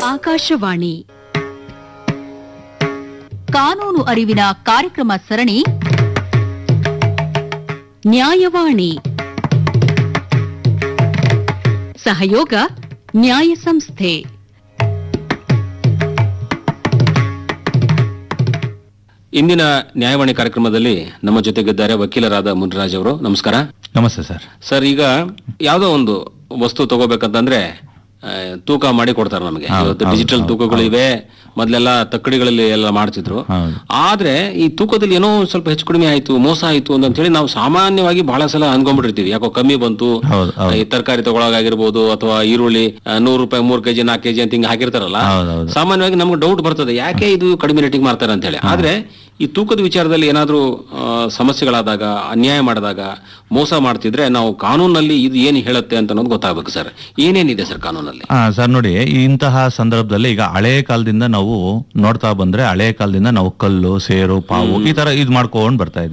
ಆಕಾಶವಾಣಿ ಕಾನೂನು ಅರಿವಿನ ಕಾರ್ಯಕ್ರಮ ಸರಣಿ ನ್ಯಾಯವಾಣಿ. ಸಹಯೋಗ ನ್ಯಾಯ ಸಂಸ್ಥೆ. ಇಂದಿನ ನ್ಯಾಯವಾಣಿ ಕಾರ್ಯಕ್ರಮದಲ್ಲಿ ನಮ್ಮ ಜೊತೆಗಿದ್ದಾರೆ ವಕೀಲರಾದ ಮುನಿರಾಜ್ ಅವರು. ನಮಸ್ಕಾರ. ನಮಸ್ತೆ ಸರ್. ಸರ್, ಈಗ ಯಾವ್ದೋ ಒಂದು ವಸ್ತು ತಗೋಬೇಕಂತಂದ್ರೆ ತೂಕ ಮಾಡಿ ಕೊಡ್ತಾರೆ ನಮಗೆ. ಇವತ್ತು ಡಿಜಿಟಲ್ ತೂಕಗಳಿವೆ, ಮೊದಲೆಲ್ಲ ತಕ್ಕಡಿಗಳಲ್ಲಿ ಎಲ್ಲ ಮಾಡ್ತಿದ್ರು. ಆದ್ರೆ ಈ ತೂಕದಲ್ಲಿ ಏನೋ ಸ್ವಲ್ಪ ಹೆಚ್ಚು ಕಡಿಮೆ ಆಯ್ತು, ಮೋಸ ಆಯ್ತು ಅಂತ ಹೇಳಿ ನಾವು ಸಾಮಾನ್ಯವಾಗಿ ಬಹಳ ಸಲ ಅನ್ಕೊಂಡ್ಬಿಟ್ಟಿರ್ತೀವಿ. ಯಾಕೋ ಕಮ್ಮಿ ಬಂತು, ಈ ತರಕಾರಿ ತಗೊಳಗಾಗಿರ್ಬೋದು ಅಥವಾ ಈರುಳ್ಳಿ 100 ರೂಪಾಯಿ 3 ಕೆಜಿ 4 ಕೆಜಿ ಅಂತ ಹಿಂಗೆ ಹಾಕಿರ್ತಾರಲ್ಲ, ಸಾಮಾನ್ಯವಾಗಿ ನಮ್ಗೆ ಡೌಟ್ ಬರ್ತದೆ ಯಾಕೆ ಇದು ಕಡಿಮೆ ರೇಟಿಂಗ್ ಮಾಡ್ತಾರೆ ಅಂತ ಹೇಳಿ. ಆದ್ರೆ ಈ ತೂಕದ ವಿಚಾರದಲ್ಲಿ ಏನಾದ್ರೂ ಸಮಸ್ಯೆಗಳಾದಾಗ, ಅನ್ಯಾಯ ಮಾಡಿದಾಗ, ಮೋಸ ಮಾಡ್ತಿದ್ರೆ ನಾವು ಕಾನೂನಲ್ಲಿ ಇದು ಏನು ಹೇಳುತ್ತೆ ಅಂತ ಅನ್ನೋದು ಗೊತ್ತಾಗಬೇಕು ಸರ್. ಏನೇನಿದೆ ಸರ್ ಕಾನೂನಲ್ಲಿ? ಸರ್ ನೋಡಿ, ಇಂತಹ ಸಂದರ್ಭದಲ್ಲಿ ಈಗ ಹಳೆ ಕಾಲದಿಂದ ನಾವು ನೋಡ್ತಾ ಬಂದ್ರೆ, ಹಳೆ ಕಾಲದಿಂದ ನಾವು ಕಲ್ಲು, ಸೇರು, ಪಾವು ಈ ತರ ಇದು ಮಾಡ್ಕೊಂಡ್ ಬರ್ತಾ ಇದ್ವಿ.